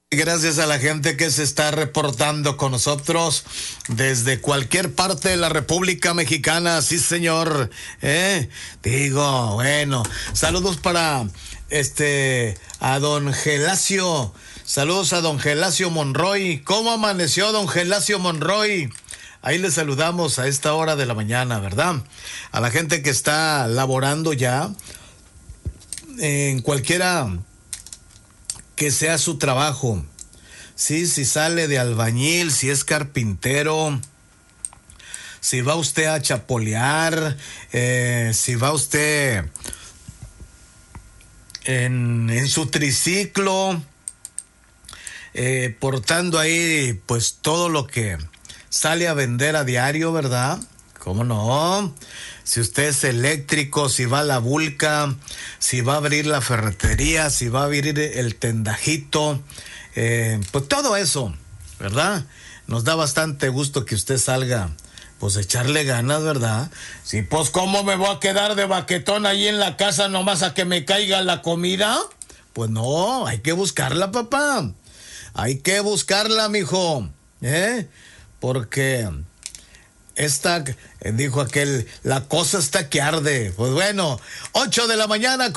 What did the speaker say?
Gracias a la gente que se está reportando con nosotros desde cualquier parte de la República Mexicana, sí señor, digo, bueno, saludos para a don Gelacio, saludos a don Gelacio Monroy. ¿Cómo amaneció don Gelacio Monroy? Ahí le saludamos a esta hora de la mañana, ¿verdad? A la gente que está laborando ya en cualquiera que sea su trabajo. Sí, si sale de albañil, si es carpintero, si va usted a chapolear, si va usted en su triciclo, portando ahí pues todo lo que sale a vender a diario, ¿verdad? ¿Cómo no? Si usted es eléctrico, si va a la Vulca, si va a abrir la ferretería, si va a abrir el tendajito, pues todo eso, ¿verdad? Nos da bastante gusto que usted salga, pues echarle ganas, ¿verdad? Sí, pues ¿cómo me voy a quedar de baquetón ahí en la casa nomás a que me caiga la comida? Pues no, hay que buscarla, papá. Hay que buscarla, mijo, porque dijo aquel, la cosa está que arde. Pues bueno, 8 de la mañana.